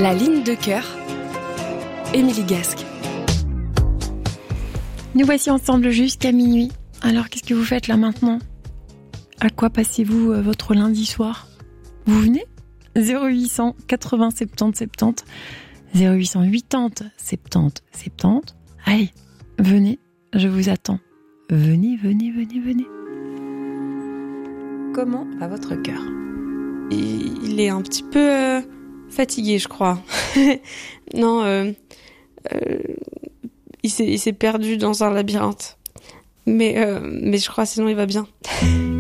La ligne de cœur, Émilie Gasque. Nous voici ensemble jusqu'à minuit. Alors qu'est-ce que vous faites là maintenant ? À quoi passez-vous votre lundi soir ? Vous venez ? 0800 80 70 70 0800 80 70 70. Allez, venez, je vous attends. Venez. Comment va votre cœur ? Il est un petit peu fatigué, je crois. Non, il s'est perdu dans un labyrinthe. Mais je crois sinon il va bien.